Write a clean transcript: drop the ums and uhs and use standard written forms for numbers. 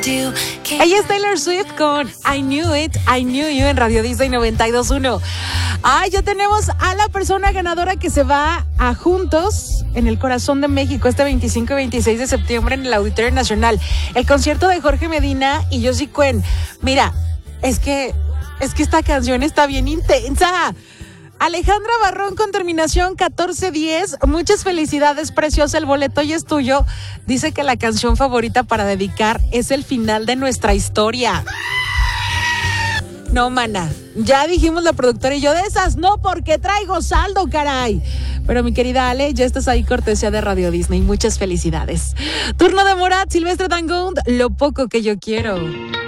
Ella es Taylor Swift con I Knew It, I Knew You en Radio Disney 92.1. Ya tenemos a la persona ganadora que se va a Juntos en el Corazón de México este 25 y 26 de septiembre en el Auditorio Nacional. El concierto de Jorge Medina y Josie Cuen. Mira, es que esta canción está bien intensa. Alejandra Barrón con terminación 1410. Muchas felicidades, preciosa. El boleto ya es tuyo. Dice que la canción favorita para dedicar es El final de nuestra historia. No, mana. Ya dijimos la productora y yo de esas. No, porque traigo saldo, caray. Pero mi querida Ale, ya estás ahí, cortesía de Radio Disney. Muchas felicidades. Turno de Morat, Silvestre Dangond. Lo poco que yo quiero.